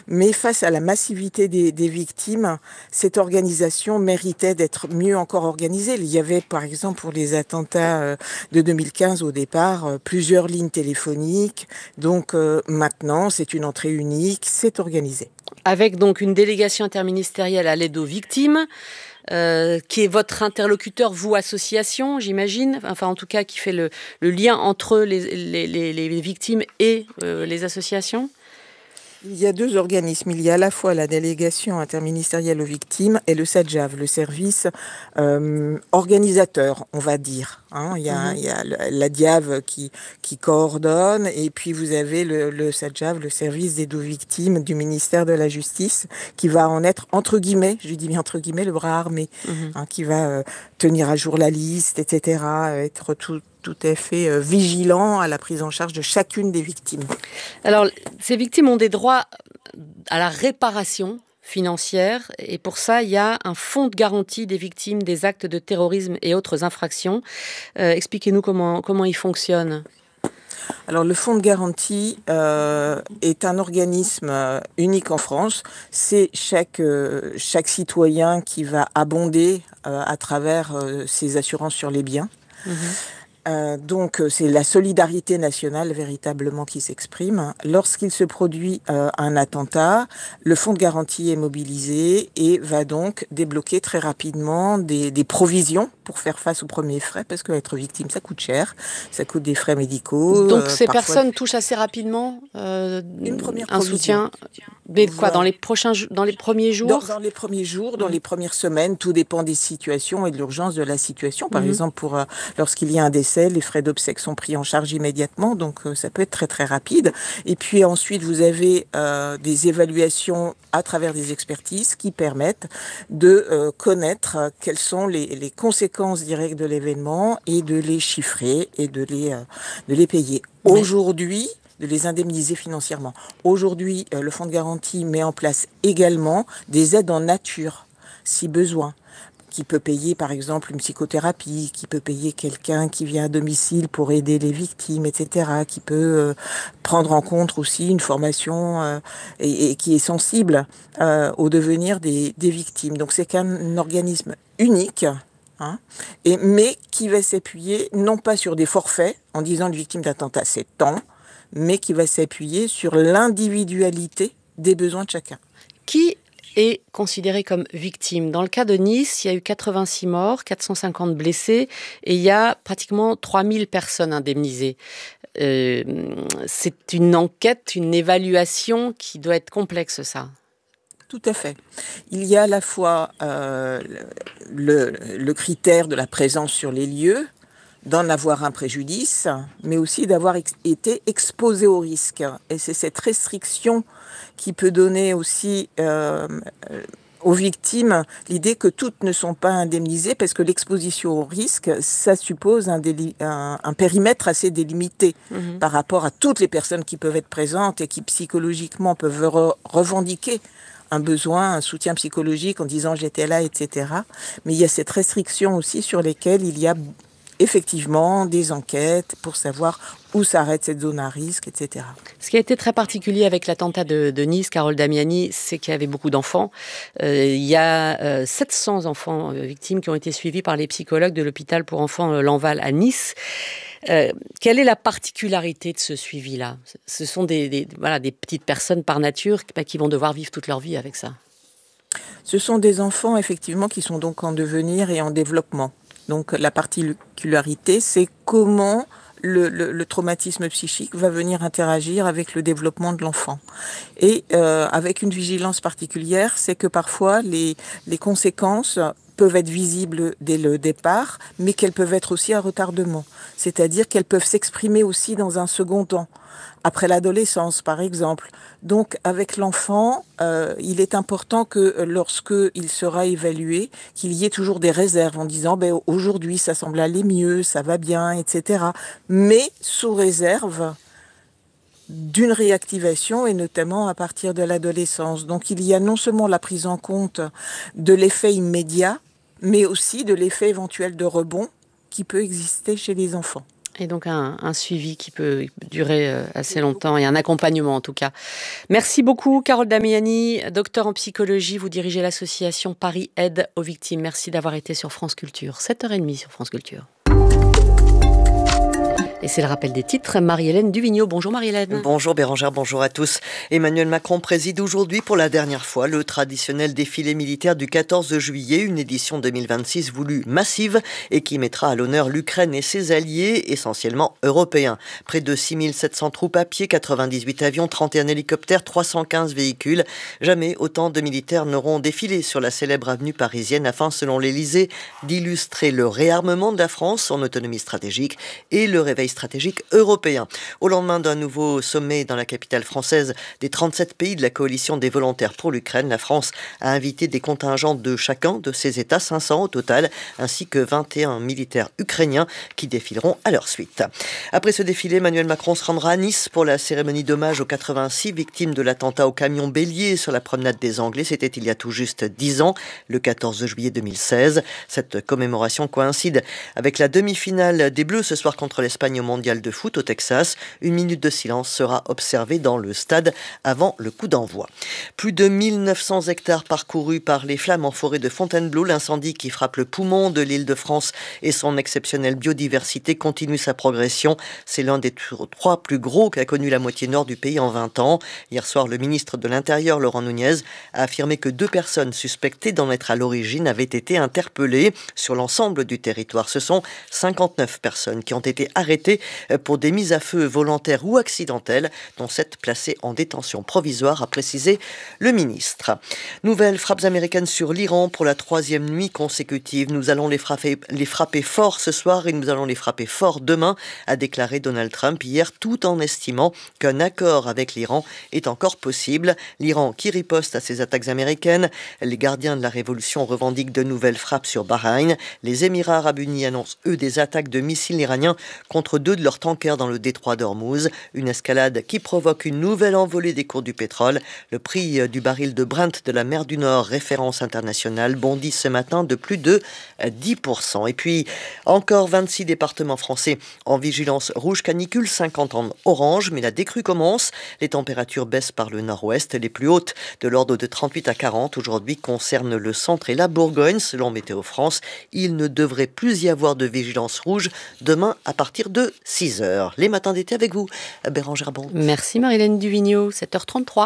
Mais face à la massivité des victimes, cette organisation méritait d'être mieux encore organisée. Il y avait, par exemple, pour les attentats de 2015 au départ, plusieurs lignes téléphoniques. Donc maintenant, c'est une entrée unique, c'est organisé. Avec donc une délégation interministérielle à l'aide aux victimes, qui est votre interlocuteur, vous, association, j'imagine, enfin en tout cas qui fait le lien entre les victimes et les associations. Il y a deux organismes. Il y a à la fois la délégation interministérielle aux victimes et le SADJAV, le service organisateur, on va dire. Il y a la DIAV qui coordonne, et puis vous avez le SADJAV, le service d'aide aux victimes du ministère de la Justice, qui va en être, entre guillemets, je dis bien entre guillemets, le bras armé, qui va tenir à jour la liste, etc., être tout à fait vigilant à la prise en charge de chacune des victimes. Alors, ces victimes ont des droits à la réparation financière, et pour ça, il y a un fonds de garantie des victimes des actes de terrorisme et autres infractions. Expliquez-nous comment il fonctionne. Alors, le fonds de garantie est un organisme unique en France. C'est chaque citoyen qui va abonder à travers ses assurances sur les biens. Donc c'est la solidarité nationale véritablement qui s'exprime. Lorsqu'il se produit un attentat, le fonds de garantie est mobilisé et va donc débloquer très rapidement des provisions pour faire face aux premiers frais, parce qu'être victime, ça coûte cher, ça coûte des frais médicaux. Donc ces personnes touchent assez rapidement une première un soutien. Mais quoi, dans les premiers jours Dans les premiers jours, dans les premières semaines, tout dépend des situations et de l'urgence de la situation. Par exemple, lorsqu'il y a un décès, les frais d'obsèques sont pris en charge immédiatement, donc ça peut être très très rapide. Et puis ensuite, vous avez des évaluations à travers des expertises qui permettent de connaître quelles sont les conséquences directes de l'événement et de les chiffrer et de les payer. Aujourd'hui, de les indemniser financièrement. Aujourd'hui, le fonds de garantie met en place également des aides en nature, si besoin, qui peut payer par exemple une psychothérapie, qui peut payer quelqu'un qui vient à domicile pour aider les victimes, etc., qui peut prendre en compte aussi une formation et qui est sensible au devenir des victimes. Donc c'est qu'un organisme unique, mais qui va s'appuyer non pas sur des forfaits, en disant une victime d'attentat c'est tant, mais qui va s'appuyer sur l'individualité des besoins de chacun. Qui est considéré comme victime? Dans le cas de Nice, il y a eu 86 morts, 450 blessés, et il y a pratiquement 3000 personnes indemnisées. C'est une enquête, une évaluation qui doit être complexe, ça. Tout à fait. Il y a à la fois le critère de la présence sur les lieux, d'en avoir un préjudice, mais aussi d'avoir été exposé au risque. Et c'est cette restriction qui peut donner aussi aux victimes l'idée que toutes ne sont pas indemnisées, parce que l'exposition au risque, ça suppose un périmètre assez délimité par rapport à toutes les personnes qui peuvent être présentes et qui psychologiquement peuvent revendiquer un besoin, un soutien psychologique en disant j'étais là, etc. Mais il y a cette restriction aussi sur lesquelles il y a effectivement des enquêtes pour savoir où s'arrête cette zone à risque, etc. Ce qui a été très particulier avec l'attentat de Nice, Carole Damiani, c'est qu'il y avait beaucoup d'enfants. Il y a 700 enfants victimes qui ont été suivis par les psychologues de l'hôpital pour enfants Lanval à Nice. Quelle est la particularité de ce suivi-là? Ce sont des petites personnes par nature qui vont devoir vivre toute leur vie avec ça. Ce sont des enfants, effectivement, qui sont donc en devenir et en développement. Donc la particularité, c'est comment le traumatisme psychique va venir interagir avec le développement de l'enfant. Et avec une vigilance particulière, c'est que parfois les conséquences peuvent être visibles dès le départ, mais qu'elles peuvent être aussi à retardement. C'est-à-dire qu'elles peuvent s'exprimer aussi dans un second temps, après l'adolescence par exemple. Donc avec l'enfant, il est important que lorsque il sera évalué, qu'il y ait toujours des réserves en disant aujourd'hui ça semble aller mieux, ça va bien, etc. Mais sous réserve d'une réactivation, et notamment à partir de l'adolescence. Donc il y a non seulement la prise en compte de l'effet immédiat, mais aussi de l'effet éventuel de rebond qui peut exister chez les enfants. Et donc un suivi qui peut durer assez longtemps et un accompagnement en tout cas. Merci beaucoup Carole Damiani, docteur en psychologie, vous dirigez l'association Paris Aide aux victimes. Merci d'avoir été sur France Culture, 7h30 sur France Culture. Et c'est le rappel des titres. Marie-Hélène Duvigneau. Bonjour Marie-Hélène. Bonjour Bérangère, bonjour à tous. Emmanuel Macron préside aujourd'hui pour la dernière fois le traditionnel défilé militaire du 14 juillet, une édition 2026 voulue massive et qui mettra à l'honneur l'Ukraine et ses alliés, essentiellement européens. Près de 6700 troupes à pied, 98 avions, 31 hélicoptères, 315 véhicules. Jamais autant de militaires n'auront défilé sur la célèbre avenue parisienne afin, selon l'Élysée, d'illustrer le réarmement de la France, son autonomie stratégique et le réveil stratégique européen. Au lendemain d'un nouveau sommet dans la capitale française des 37 pays de la coalition des volontaires pour l'Ukraine, la France a invité des contingents de chacun de ces États, 500 au total, ainsi que 21 militaires ukrainiens qui défileront à leur suite. Après ce défilé, Emmanuel Macron se rendra à Nice pour la cérémonie d'hommage aux 86 victimes de l'attentat au camion bélier sur la promenade des Anglais. C'était il y a tout juste 10 ans, le 14 juillet 2016. Cette commémoration coïncide avec la demi-finale des Bleus ce soir contre l'Espagne au mondial de foot au Texas. Une minute de silence sera observée dans le stade avant le coup d'envoi. Plus de 1900 hectares parcourus par les flammes en forêt de Fontainebleau. L'incendie qui frappe le poumon de l'Île-de-France et son exceptionnelle biodiversité continue sa progression. C'est l'un des 3 plus gros qu'a connu la moitié nord du pays en 20 ans. Hier soir, le ministre de l'Intérieur, Laurent Nunez, a affirmé que 2 personnes suspectées d'en être à l'origine avaient été interpellées sur l'ensemble du territoire. Ce sont 59 personnes qui ont été arrêtées pour des mises à feu volontaires ou accidentelles, dont 7 placées en détention provisoire, a précisé le ministre. Nouvelles frappes américaines sur l'Iran pour la 3e nuit consécutive. Nous allons les frapper fort ce soir et nous allons les frapper fort demain, a déclaré Donald Trump hier, tout en estimant qu'un accord avec l'Iran est encore possible. L'Iran qui riposte à ces attaques américaines. Les gardiens de la révolution revendiquent de nouvelles frappes sur Bahreïn. Les Émirats arabes unis annoncent, eux, des attaques de missiles iraniens contre 2 de leurs tankers dans le détroit d'Ormuz. Une escalade qui provoque une nouvelle envolée des cours du pétrole. Le prix du baril de Brent de la mer du Nord, référence internationale, bondit ce matin de plus de 10%. Et puis, encore 26 départements français en vigilance rouge canicule, 50 en orange, mais la décrue commence. Les températures baissent par le nord-ouest. Les plus hautes, de l'ordre de 38 à 40, aujourd'hui concernent le centre et la Bourgogne, selon Météo France. Il ne devrait plus y avoir de vigilance rouge demain à partir de 6h. Les matins d'été avec vous, Bérangère Bonte. Merci Marie-Hélène Duvigneau, 7h33.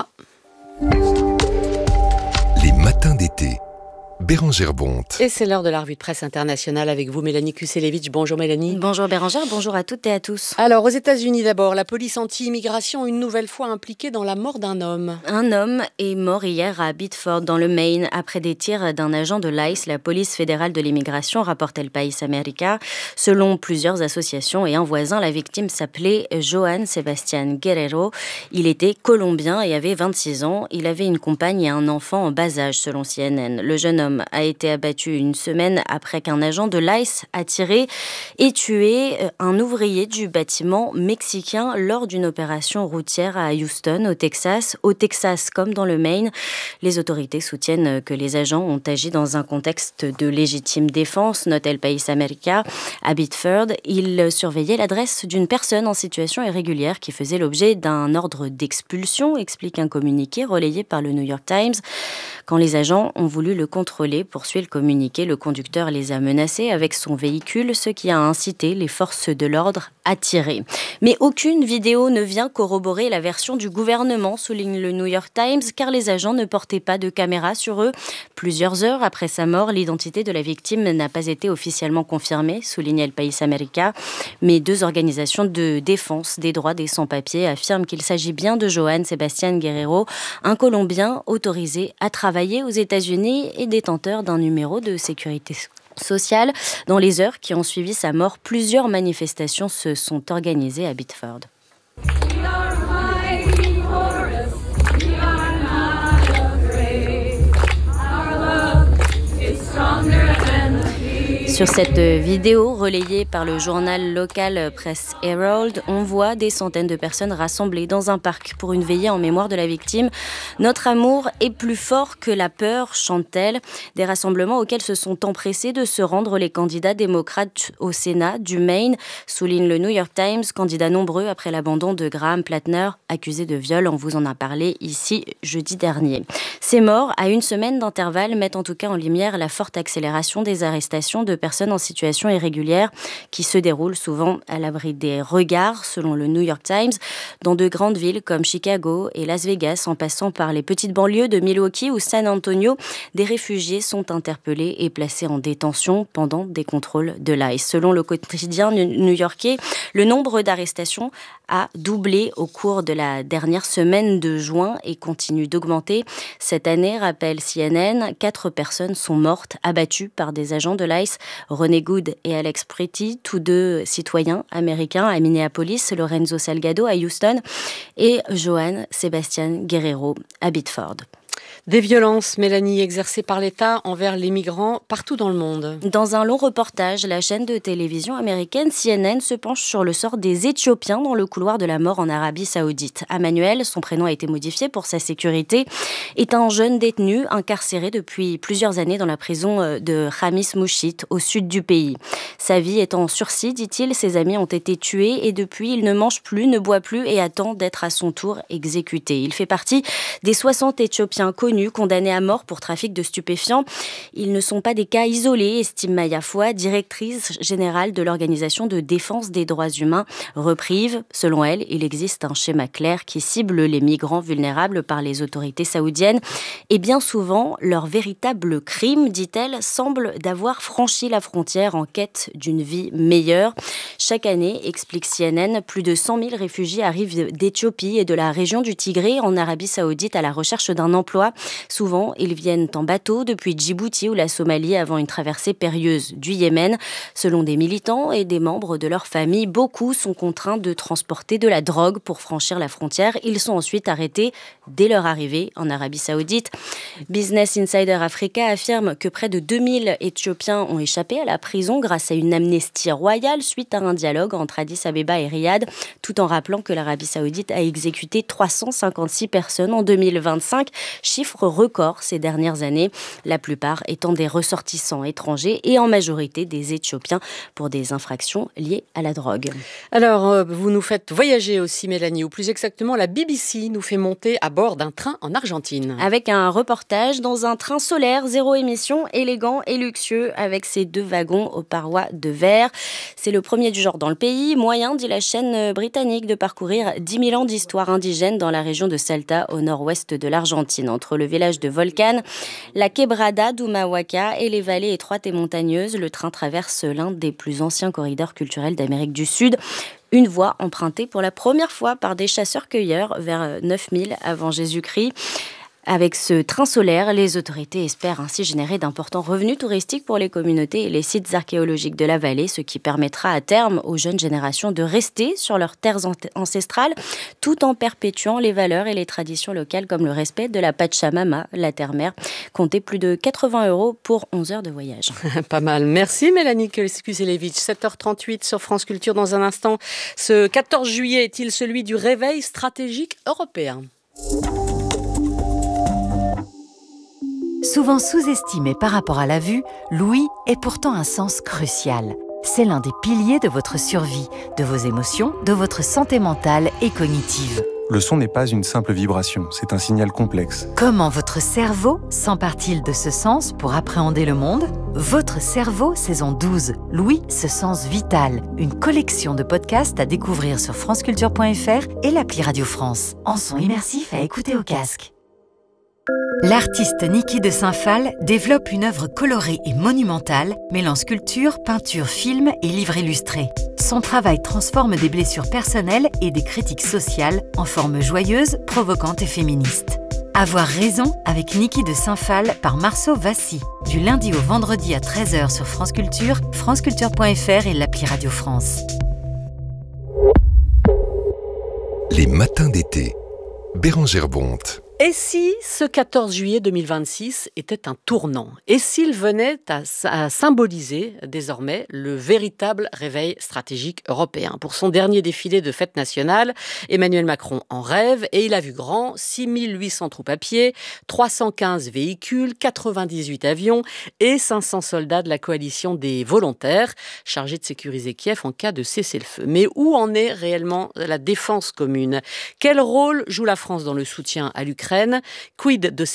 Les matins d'été. Bérangère Bonte. Et c'est l'heure de la revue de presse internationale avec vous, Mélanie Kuselevitch. Bonjour Mélanie. Bonjour Bérangère, bonjour à toutes et à tous. Alors, aux États-Unis d'abord, la police anti-immigration une nouvelle fois impliquée dans la mort d'un homme. Un homme est mort hier à Biddeford, dans le Maine, après des tirs d'un agent de l'ICE, la police fédérale de l'immigration, rapporte El País América. Selon plusieurs associations et un voisin, la victime s'appelait Joan Sebastián Guerrero. Il était colombien et avait 26 ans. Il avait une compagne et un enfant en bas âge, selon CNN. Le jeune homme a été abattu une semaine après qu'un agent de l'ICE a tiré et tué un ouvrier du bâtiment mexicain lors d'une opération routière à Houston, au Texas. Au Texas, comme dans le Maine, les autorités soutiennent que les agents ont agi dans un contexte de légitime défense, note El País América. À Biddeford, ils surveillaient l'adresse d'une personne en situation irrégulière qui faisait l'objet d'un ordre d'expulsion, explique un communiqué relayé par le New York Times. Quand les agents ont voulu le contrôler, poursuit le communiqué, le conducteur les a menacés avec son véhicule, ce qui a incité les forces de l'ordre à tirer. Mais aucune vidéo ne vient corroborer la version du gouvernement, souligne le New York Times, car les agents ne portaient pas de caméra sur eux. Plusieurs heures après sa mort, l'identité de la victime n'a pas été officiellement confirmée, souligne El País América. Mais 2 organisations de défense des droits des sans-papiers affirment qu'il s'agit bien de Joan Sebastián Guerrero, un Colombien autorisé à travailler aux États-Unis et détenteur d'un numéro de sécurité sociale. Dans les heures qui ont suivi sa mort, plusieurs manifestations se sont organisées à Biddeford. Sur cette vidéo relayée par le journal local Press Herald, on voit des centaines de personnes rassemblées dans un parc pour une veillée en mémoire de la victime. Notre amour est plus fort que la peur, chante-t-elle. Des rassemblements auxquels se sont empressés de se rendre les candidats démocrates au Sénat du Maine, souligne le New York Times, candidats nombreux après l'abandon de Graham Plattner, accusé de viol. On vous en a parlé ici jeudi dernier. Ces morts, à une semaine d'intervalle, mettent en tout cas en lumière la forte accélération des arrestations de personnes en situation irrégulière qui se déroulent souvent à l'abri des regards, selon le New York Times, dans de grandes villes comme Chicago et Las Vegas, en passant par les petites banlieues de Milwaukee ou San Antonio. Des réfugiés sont interpellés et placés en détention pendant des contrôles de l'ICE. Selon le quotidien new-yorkais, le nombre d'arrestations a doublé au cours de la dernière semaine de juin et continue d'augmenter. Cette année, rappelle CNN, 4 personnes sont mortes, abattues par des agents de l'ICE. René Good et Alex Pretty, tous deux citoyens américains à Minneapolis, Lorenzo Salgado à Houston et Johan Sebastian Guerrero à Biddeford. Des violences, Mélanie, exercées par l'État envers les migrants partout dans le monde. Dans un long reportage, la chaîne de télévision américaine CNN se penche sur le sort des Éthiopiens dans le couloir de la mort en Arabie Saoudite. Emmanuel, son prénom a été modifié pour sa sécurité, est un jeune détenu incarcéré depuis plusieurs années dans la prison de Khamis Mouchit, au sud du pays. Sa vie est en sursis, dit-il, ses amis ont été tués et depuis, il ne mange plus, ne boit plus et attend d'être à son tour exécuté. Il fait partie des 60 Éthiopiens connus condamnés à mort pour trafic de stupéfiants. Ils ne sont pas des cas isolés, estime Maya Foy, directrice générale de l'Organisation de défense des droits humains, Reprieve. Selon elle, il existe un schéma clair qui cible les migrants vulnérables par les autorités saoudiennes. Et bien souvent, leur véritable crime, dit-elle, semble d'avoir franchi la frontière en quête d'une vie meilleure. Chaque année, explique CNN, plus de 100 000 réfugiés arrivent d'Éthiopie et de la région du Tigré en Arabie Saoudite à la recherche d'un emploi. Souvent, ils viennent en bateau depuis Djibouti ou la Somalie avant une traversée périlleuse du Yémen. Selon des militants et des membres de leur famille, beaucoup sont contraints de transporter de la drogue pour franchir la frontière. Ils sont ensuite arrêtés dès leur arrivée en Arabie Saoudite. Business Insider Africa affirme que près de 2000 Éthiopiens ont échappé à la prison grâce à une amnistie royale suite à un dialogue entre Addis Abeba et Riyad, tout en rappelant que l'Arabie Saoudite a exécuté 356 personnes en 2025, chiffre record ces dernières années, la plupart étant des ressortissants étrangers et en majorité des Éthiopiens pour des infractions liées à la drogue. Alors, vous nous faites voyager aussi, Mélanie, ou plus exactement, la BBC nous fait monter à bord d'un train en Argentine. Avec un reportage dans un train solaire, zéro émission, élégant et luxueux, avec ses 2 wagons aux parois de verre. C'est le premier du genre dans le pays, moyen, dit la chaîne britannique, de parcourir 10 000 ans d'histoire indigène dans la région de Salta, au nord-ouest de l'Argentine, entre le village de Volcan, la Quebrada d'Humahuaca et les vallées étroites et montagneuses. Le train traverse l'un des plus anciens corridors culturels d'Amérique du Sud. Une voie empruntée pour la première fois par des chasseurs-cueilleurs vers 9000 avant Jésus-Christ. Avec ce train solaire, les autorités espèrent ainsi générer d'importants revenus touristiques pour les communautés et les sites archéologiques de la vallée, ce qui permettra à terme aux jeunes générations de rester sur leurs terres ancestrales, tout en perpétuant les valeurs et les traditions locales comme le respect de la Pachamama, la terre-mère. Comptez plus de 80 € pour 11 heures de voyage. Pas mal. Merci Mélanie Skuselevich. 7h38 sur France Culture. Dans un instant, ce 14 juillet est-il celui du réveil stratégique européen ? Souvent sous-estimé par rapport à la vue, l'ouïe est pourtant un sens crucial. C'est l'un des piliers de votre survie, de vos émotions, de votre santé mentale et cognitive. Le son n'est pas une simple vibration, c'est un signal complexe. Comment votre cerveau s'empare-t-il de ce sens pour appréhender le monde ? Votre cerveau, saison 12, l'ouïe, ce sens vital. Une collection de podcasts à découvrir sur franceculture.fr et l'appli Radio France. En son immersif à écouter au casque. L'artiste Niki de Saint-Phal développe une œuvre colorée et monumentale, mêlant sculpture, peinture, film et livre illustré. Son travail transforme des blessures personnelles et des critiques sociales en formes joyeuses, provocantes et féministes. Avoir raison avec Niki de Saint-Phal par Marceau Vassy. Du lundi au vendredi à 13h sur France Culture, franceculture.fr et l'appli Radio France. Les matins d'été. Bérengère Bonte. Et si ce 14 juillet 2026 était un tournant? Et s'il venait à symboliser désormais le véritable réveil stratégique européen? Pour son dernier défilé de fête nationale, Emmanuel Macron en rêve et il a vu grand: 6800 troupes à pied, 315 véhicules, 98 avions et 500 soldats de la coalition des volontaires chargés de sécuriser Kiev en cas de cessez-le-feu. Mais où en est réellement la défense commune? Quel rôle joue la France dans le soutien à l'Ukraine? Quid de